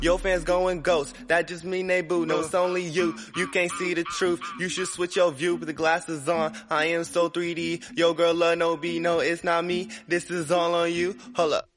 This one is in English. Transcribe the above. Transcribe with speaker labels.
Speaker 1: Your fans going ghost, that just mean they boo. No, it's only you, you can't see the truth. You should switch your view with the glasses on. I am so 3D, yo girl love no B, no it's not me. This is all on you, hold up.